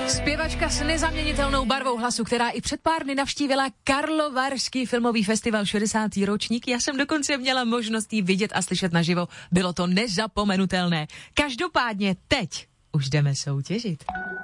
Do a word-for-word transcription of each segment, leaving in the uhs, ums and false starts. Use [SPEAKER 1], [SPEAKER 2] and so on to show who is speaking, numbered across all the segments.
[SPEAKER 1] Zpěvačka s nezaměnitelnou barvou hlasu, která i před pár dny navštívila Karlovarský filmový festival šedesátý ročník. Já jsem dokonce měla možnost ji vidět a slyšet naživo. Bylo to nezapomenutelné. Každopádně teď už jdeme soutěžit.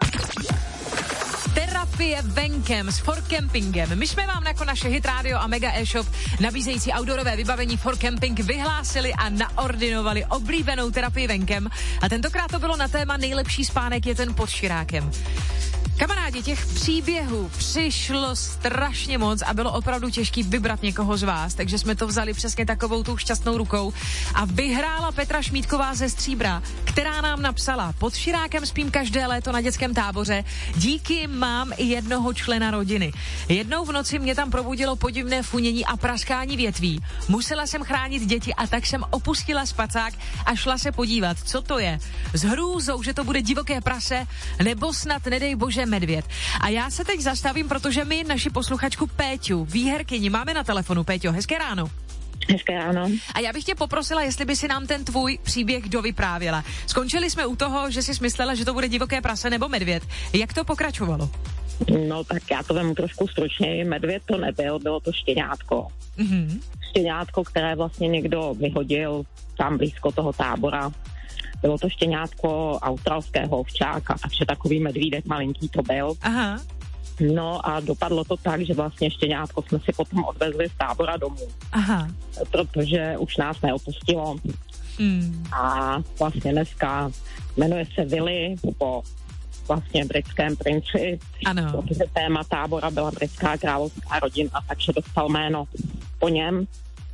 [SPEAKER 1] Terapie venkem s For Campingem. My jsme vám jako naše Hit Radio a Mega e-shop nabízející outdoorové vybavení For Camping vyhlásili a naordinovali oblíbenou terapii venkem. A tentokrát to bylo na téma nejlepší spánek je ten pod širákem. Kamarádi, těch příběhů přišlo strašně moc a bylo opravdu těžký vybrat někoho z vás, takže jsme to vzali přesně takovou tou šťastnou rukou a vyhrála Petra Šmídková ze Stříbra, která nám napsala: pod širákem spím každé léto na dětském táboře, díky mám i jednoho člena rodiny. Jednou v noci mě tam probudilo podivné funění a praskání větví. Musela jsem chránit děti a tak jsem opustila spacák a šla se podívat, co to je. S hrůzou, že to bude divoké prase, nebo snad nedej bože medvěd. A já se teď zastavím, protože my naši posluchačku Péťu, výherkyni, máme na telefonu. Péťo, hezké ráno.
[SPEAKER 2] Hezké ráno.
[SPEAKER 1] A já bych tě poprosila, jestli by si nám ten tvůj příběh dovyprávěla. Skončili jsme u toho, že jsi myslela, že to bude divoké prase nebo medvěd. Jak to pokračovalo?
[SPEAKER 2] No tak já to vemu trošku stručněji. Medvěd to nebyl, bylo to štěňátko. Mm-hmm. Štěňátko, které vlastně někdo vyhodil tam blízko toho tábora. Bylo to štěňátko australského ovčáka, takže takový medvídek malinký to byl. Aha. No a dopadlo to tak, že vlastně štěňátko jsme si potom odvezli z tábora domů. Aha. Protože už nás neopustilo. Hmm. A vlastně dneska jmenuje se Willy po vlastně britském princi. Ano. Protože téma tábora byla britská královská rodina, takže dostal jméno po něm.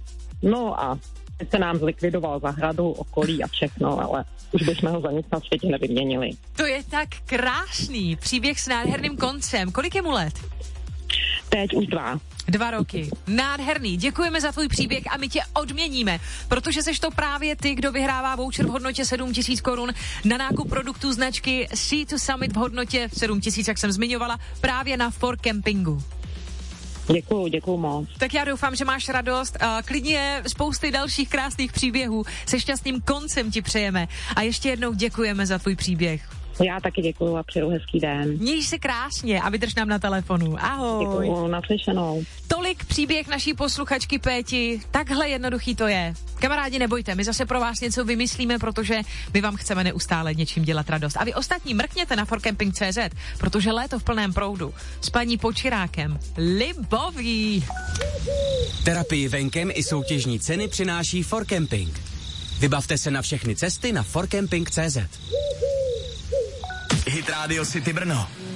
[SPEAKER 2] No a se nám zlikvidoval zahradu, okolí a všechno, ale už bychom ho za nic na světě nevyměnili.
[SPEAKER 1] To je tak krásný příběh s nádherným koncem. Kolik je mu let?
[SPEAKER 2] Teď už dva.
[SPEAKER 1] Dva roky. Nádherný. Děkujeme za tvůj příběh a my tě odměníme, protože seš to právě ty, kdo vyhrává voucher v hodnotě sedm tisíc korun na nákup produktů značky Sea to Summit v hodnotě sedm tisíc, jak jsem zmiňovala, právě na For Campingu.
[SPEAKER 2] Děkuju, děkuju moc.
[SPEAKER 1] Tak já doufám, že máš radost a klidně spousty dalších krásných příběhů se šťastným koncem ti přejeme. A ještě jednou děkujeme za tvůj příběh.
[SPEAKER 2] Já taky děkuju a přeju hezký den.
[SPEAKER 1] Měj se krásně a vydrž nám na telefonu. Ahoj.
[SPEAKER 2] Děkuju, naslyšenou.
[SPEAKER 1] Tolik příběh naší posluchačky Péti. Takhle jednoduchý to je. Kamarádi, nebojte, my zase pro vás něco vymyslíme, protože my vám chceme neustále něčím dělat radost. A vy ostatní mrkněte na forcamping tečka cé zet, protože léto v plném proudu s paní pod širákem libový.
[SPEAKER 3] Terapii venkem i soutěžní ceny přináší For Camping. Vybavte se na všechny cesty na forcamping tečka cé zet.
[SPEAKER 4] Hit Radio City Brno.